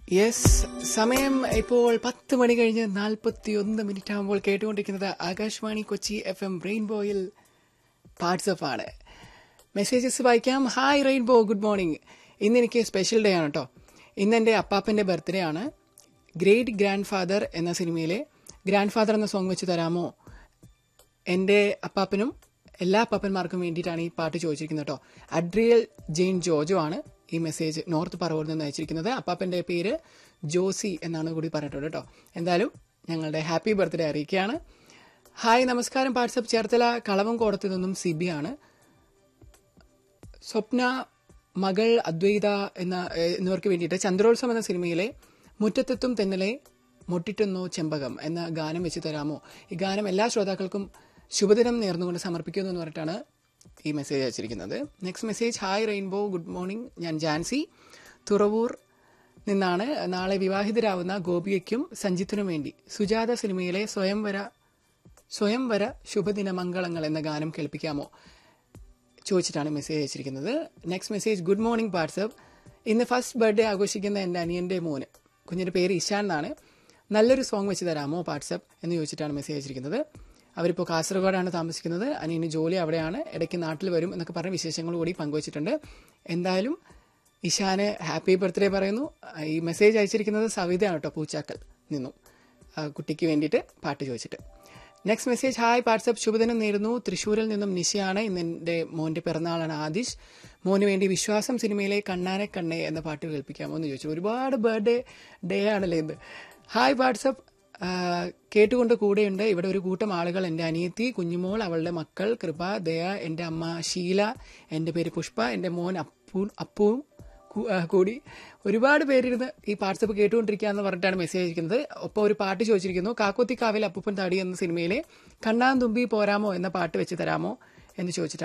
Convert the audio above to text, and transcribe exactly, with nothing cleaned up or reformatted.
Yes, സമയം ഇപ്പോൾ പത്ത് മണി കഴിഞ്ഞ് നാൽപ്പത്തി ഒന്ന് മിനിറ്റ് ആകുമ്പോൾ കേട്ടുകൊണ്ടിരിക്കുന്നത് Akashvani Kochi F M റെയിൻബോയിൽ WhatsApp ആണ്. മെസ്സേജസ് വായിക്കാം. Hi rainbow, good morning. ഇന്ന് എനിക്ക് സ്പെഷ്യൽ ഡേ ആണ് കേട്ടോ. ഇന്ന് എൻ്റെ അപ്പാപ്പൻ്റെ ബർത്ത്ഡേ ആണ്. ഗ്രേറ്റ് ഗ്രാൻഡ് ഫാദർ എന്ന സിനിമയിലെ ഗ്രാൻഡ് ഫാദർ എന്ന സോങ് വെച്ച് തരാമോ? എൻ്റെ അപ്പാപ്പനും എല്ലാ അപ്പാപ്പന്മാർക്കും വേണ്ടിയിട്ടാണ് ഈ പാട്ട് ചോദിച്ചിരിക്കുന്നത് കേട്ടോ. അഡ്രിയൽ ജെയിൻ ജോജോ ആണ് ഈ മെസ്സേജ് നോർത്ത് പറവൂരിൽ നിന്ന് അയച്ചിരിക്കുന്നത്. അപ്പാപ്പൻ്റെ പേര് ജോസി എന്നാണ് കൂടി പറഞ്ഞിട്ടുണ്ട് കേട്ടോ. എന്തായാലും ഞങ്ങളുടെ ഹാപ്പി ബർത്ത്ഡേ അറിയിക്കുകയാണ്. ഹായ്, നമസ്കാരം. വാട്സപ്പ് ചേർത്തല കളവം കോടത്തു നിന്നും സിബി ആണ്. സ്വപ്ന, മകൾ അദ്വൈത എന്ന എന്നിവർക്ക് വേണ്ടിയിട്ട് ചന്ദ്രോത്സവം എന്ന സിനിമയിലെ മുറ്റത്തെത്തും തെന്നലെ മുട്ടിട്ടുന്നു ചെമ്പകം എന്ന ഗാനം വെച്ച് തരാമോ? ഈ ഗാനം എല്ലാ ശ്രോതാക്കൾക്കും ശുഭദിനം നേർന്നുകൊണ്ട് സമർപ്പിക്കുന്നു എന്ന് പറഞ്ഞിട്ടാണ് ഈ മെസ്സേജ് അയച്ചിരിക്കുന്നത്. Next message. Hi rainbow, good morning. ഞാൻ ജാൻസി തുറവൂർ നിന്നാണ്. നാളെ വിവാഹിതരാവുന്ന ഗോപിയയ്ക്കും സഞ്ജിത്തിനും വേണ്ടി സുജാത സിനിമയിലെ സ്വയംവര സ്വയംവര ശുഭദിന മംഗളങ്ങൾ എന്ന ഗാനം കേൾപ്പിക്കാമോ ചോദിച്ചിട്ടാണ് മെസ്സേജ് അയച്ചിരിക്കുന്നത്. Next message. Good morning WhatsApp. ഇന്ന് ഫസ്റ്റ് ബർത്ത്ഡേ ആഘോഷിക്കുന്ന എൻ്റെ അനിയൻ്റെ മോന്, കുഞ്ഞിൻ്റെ പേര് ഇഷാൻ എന്നാണ്. നല്ലൊരു സോങ് വെച്ച് തരാമോ വാട്സപ്പ് എന്ന് ചോദിച്ചിട്ടാണ് മെസ്സേജ് അയച്ചിരിക്കുന്നത്. അവരിപ്പോൾ കാസർഗോഡാണ് താമസിക്കുന്നത്. അനിയന് ജോലി അവിടെയാണ്. ഇടയ്ക്ക് നാട്ടിൽ വരും എന്നൊക്കെ പറഞ്ഞ വിശേഷങ്ങൾ കൂടി പങ്കുവച്ചിട്ടുണ്ട്. എന്തായാലും ഇഷാന് ഹാപ്പി ബർത്ത്ഡേ പറയുന്നു. ഈ മെസ്സേജ് അയച്ചിരിക്കുന്നത് സവിതയാണ് കേട്ടോ, പൂച്ചാക്കൽ നിന്നും. കുട്ടിക്ക് വേണ്ടിയിട്ട് പാട്ട് ചോദിച്ചിട്ട്. Next message. ഹായ് വാട്സപ്പ്, ശുഭദിനം നേരുന്നു. തൃശ്ശൂരിൽ നിന്നും നിശയാണ്. ഇന്ന് എൻ്റെ മോൻ്റെ പിറന്നാളാണ് ആദിഷ്. മോന് വേണ്ടി വിശ്വാസം സിനിമയിലെ കണ്ണാനെ കണ്ണേ എന്ന പാട്ട് കേൾപ്പിക്കാമോ എന്ന് ചോദിച്ചു. ഒരുപാട് ബർത്ത്ഡേ ഡേ ആണല്ലേ ഇന്ന്. ഹായ് വാട്സപ്പ്, കേട്ടുകൊണ്ട് കൂടെയുണ്ട് ഇവിടെ ഒരു കൂട്ടം ആളുകൾ. എൻ്റെ അനിയത്തി, കുഞ്ഞുമോൾ, അവളുടെ മക്കൾ കൃപ, ദയ, എൻ്റെ അമ്മ ഷീല, എൻ്റെ പേര് പുഷ്പ, എൻ്റെ മോൻ അപ്പൂ അപ്പുവും കൂടി ഒരുപാട് പേരിരുന്ന് ഈ വാട്സപ്പ് കേട്ടുകൊണ്ടിരിക്കുക എന്ന് പറഞ്ഞിട്ടാണ് മെസ്സേജ് അയക്കുന്നത്. ഒപ്പം ഒരു പാട്ട് ചോദിച്ചിരിക്കുന്നു. കാക്കോത്തിക്കാവിൽ അപ്പൂപ്പൻ താടി എന്ന സിനിമയിലെ കണ്ണാൻ തുമ്പി പോരാമോ എന്ന പാട്ട് വെച്ച് തരാമോ എന്ന് ചോദിച്ചിട്ടാണ്